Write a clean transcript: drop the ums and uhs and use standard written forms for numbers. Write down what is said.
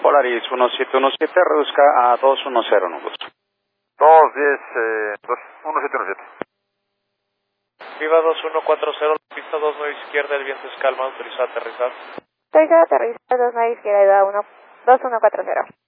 Polaris 1717, reduzca a 210, no gusto. 1717. Viva 2140, la pista 29 izquierda, el viento es calma, autorizado a aterrizar. Autorizado a aterrizar 29 izquierda, 2140.